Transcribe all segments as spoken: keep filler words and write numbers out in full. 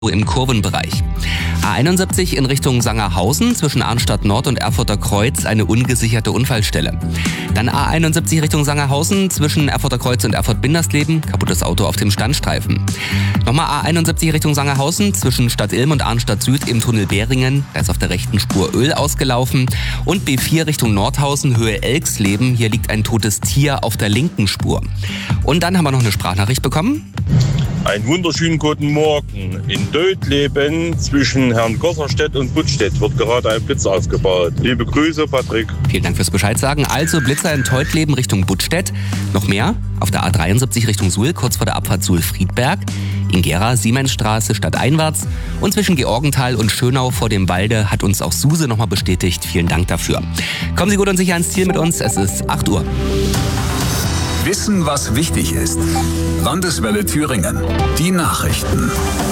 im Kurvenbereich. A einundsiebzig in Richtung Sangerhausen zwischen Arnstadt Nord und Erfurter Kreuz eine ungesicherte Unfallstelle. Dann A einundsiebzig Richtung Sangerhausen zwischen Erfurter Kreuz und Erfurt-Bindersleben, kaputtes Auto auf dem Standstreifen. Nochmal A einundsiebzig Richtung Sangerhausen zwischen Stadt Ilm und Arnstadt Süd im Tunnel Beringen, da ist auf der rechten Spur Öl ausgelaufen. Und B vier Richtung Nordhausen, Höhe Elksleben, hier liegt ein totes Tier auf der linken Spur. Und dann haben wir noch eine Sprachnachricht bekommen. Einen wunderschönen guten Morgen. In Dötleben zwischen Herrn Gosserstedt und Buttstedt wird gerade ein Blitz aufgebaut. Liebe Grüße, Patrick. Vielen Dank fürs Bescheid sagen. Also Blitzer in Teutleben Richtung Buttstedt. Noch mehr auf der A dreiundsiebzig Richtung Suhl, kurz vor der Abfahrt Suhl-Friedberg. In Gera, Siemensstraße stadteinwärts. Und zwischen Georgenthal und Schönau vor dem Walde hat uns auch Suse nochmal bestätigt. Vielen Dank dafür. Kommen Sie gut und sicher ans Ziel mit uns. Es ist acht Uhr. Wissen, was wichtig ist. Landeswelle Thüringen. Die Nachrichten.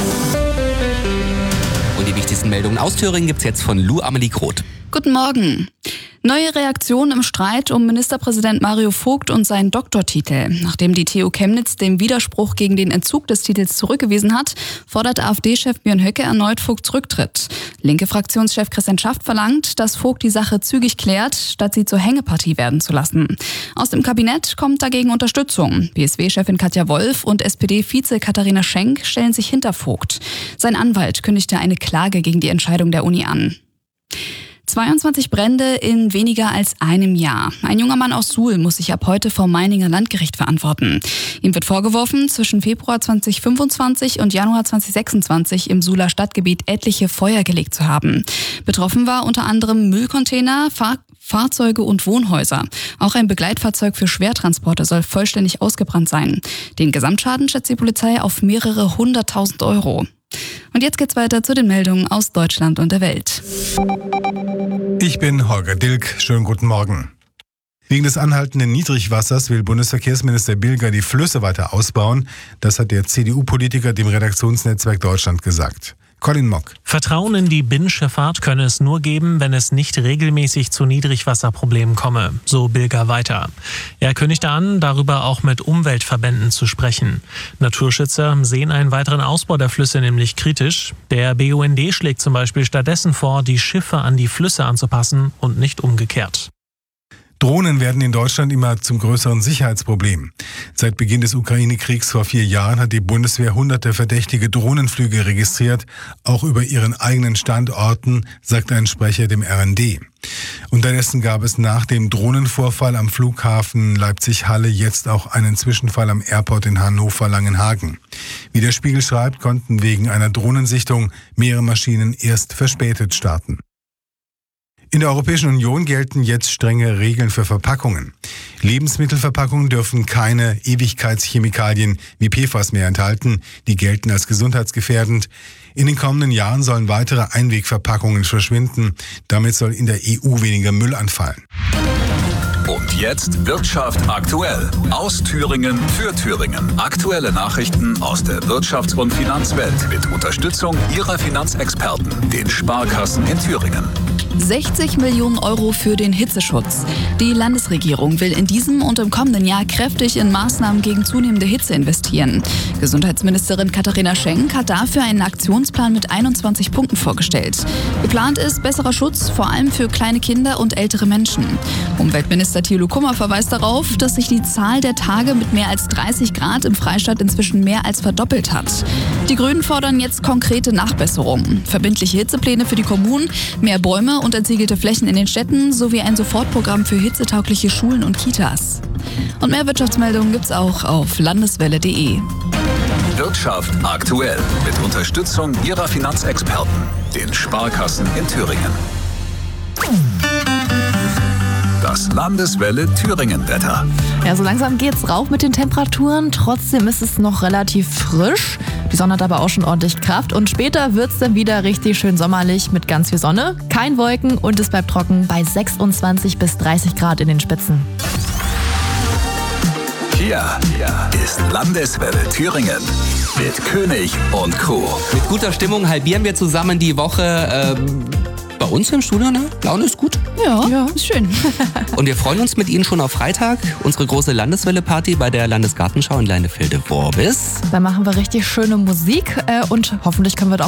Und die wichtigsten Meldungen aus Thüringen gibt's jetzt von Lou Amelie Groth. Guten Morgen. Neue Reaktion im Streit um Ministerpräsident Mario Vogt und seinen Doktortitel. Nachdem die T U Chemnitz den Widerspruch gegen den Entzug des Titels zurückgewiesen hat, fordert AfD-Chef Björn Höcke erneut Vogts Rücktritt. Linke Fraktionschef Christian Schaft verlangt, dass Vogt die Sache zügig klärt, statt sie zur Hängepartie werden zu lassen. Aus dem Kabinett kommt dagegen Unterstützung. P S W-Chefin Katja Wolf und S P D-Vize Katharina Schenk stellen sich hinter Vogt. Sein Anwalt kündigte eine Klage gegen die Entscheidung der Uni an. zweiundzwanzig Brände in weniger als einem Jahr. Ein junger Mann aus Suhl muss sich ab heute vor Meininger Landgericht verantworten. Ihm wird vorgeworfen, zwischen Februar zweitausendfünfundzwanzig und Januar zweitausendsechsundzwanzig im Suhler Stadtgebiet etliche Feuer gelegt zu haben. Betroffen war unter anderem Müllcontainer, Fahr- Fahrzeuge und Wohnhäuser. Auch ein Begleitfahrzeug für Schwertransporte soll vollständig ausgebrannt sein. Den Gesamtschaden schätzt die Polizei auf mehrere hunderttausend Euro. Und jetzt geht's weiter zu den Meldungen aus Deutschland und der Welt. Ich bin Holger Dilk. Schönen guten Morgen. Wegen des anhaltenden Niedrigwassers will Bundesverkehrsminister Bilger die Flüsse weiter ausbauen. Das hat der C D U-Politiker dem Redaktionsnetzwerk Deutschland gesagt. Colin Mock. Vertrauen in die Binnenschifffahrt könne es nur geben, wenn es nicht regelmäßig zu Niedrigwasserproblemen komme, so Bilger weiter. Er kündigte an, darüber auch mit Umweltverbänden zu sprechen. Naturschützer sehen einen weiteren Ausbau der Flüsse nämlich kritisch. Der B U N D schlägt zum Beispiel stattdessen vor, die Schiffe an die Flüsse anzupassen und nicht umgekehrt. Drohnen werden in Deutschland immer zum größeren Sicherheitsproblem. Seit Beginn des Ukraine-Kriegs vor vier Jahren hat die Bundeswehr hunderte verdächtige Drohnenflüge registriert, auch über ihren eigenen Standorten, sagt ein Sprecher dem R N D. Unterdessen gab es nach dem Drohnenvorfall am Flughafen Leipzig-Halle jetzt auch einen Zwischenfall am Airport in Hannover-Langenhagen. Wie der Spiegel schreibt, konnten wegen einer Drohnensichtung mehrere Maschinen erst verspätet starten. In der Europäischen Union gelten jetzt strenge Regeln für Verpackungen. Lebensmittelverpackungen dürfen keine Ewigkeitschemikalien wie P F A S mehr enthalten. Die gelten als gesundheitsgefährdend. In den kommenden Jahren sollen weitere Einwegverpackungen verschwinden. Damit soll in der E U weniger Müll anfallen. Und jetzt Wirtschaft aktuell. Aus Thüringen für Thüringen. Aktuelle Nachrichten aus der Wirtschafts- und Finanzwelt mit Unterstützung Ihrer Finanzexperten, den Sparkassen in Thüringen. sechzig Millionen Euro für den Hitzeschutz. Die Landesregierung will in diesem und im kommenden Jahr kräftig in Maßnahmen gegen zunehmende Hitze investieren. Gesundheitsministerin Katharina Schenk hat dafür einen Aktionsplan mit einundzwanzig Punkten vorgestellt. Geplant ist besserer Schutz, vor allem für kleine Kinder und ältere Menschen. Umweltminister Thilo Kummer verweist darauf, dass sich die Zahl der Tage mit mehr als dreißig Grad im Freistaat inzwischen mehr als verdoppelt hat. Die Grünen fordern jetzt konkrete Nachbesserungen. Verbindliche Hitzepläne für die Kommunen, mehr Bäume und entsiegelte Flächen in den Städten sowie ein Sofortprogramm für hitzetaugliche Schulen und Kitas. Und mehr Wirtschaftsmeldungen gibt's auch auf landeswelle punkt de. Wirtschaft aktuell mit Unterstützung Ihrer Finanzexperten, den Sparkassen in Thüringen. Das Landeswelle Thüringen-Wetter. Ja, so langsam geht's rauf mit den Temperaturen. Trotzdem ist es noch relativ frisch. Die Sonne hat aber auch schon ordentlich Kraft. Und später wird's dann wieder richtig schön sommerlich mit ganz viel Sonne. Kein Wolken und es bleibt trocken bei sechsundzwanzig bis dreißig Grad in den Spitzen. Hier ist Landeswelle Thüringen mit König und Co. Mit guter Stimmung halbieren wir zusammen die Woche. Ähm bei uns im Studio, ne? Laune ist gut. Ja, Ja. ist schön. Und wir freuen uns mit Ihnen schon auf Freitag, unsere große Landeswelle-Party bei der Landesgartenschau in Leinefelde-Worbis. Da machen wir richtig schöne Musik äh, und hoffentlich können wir da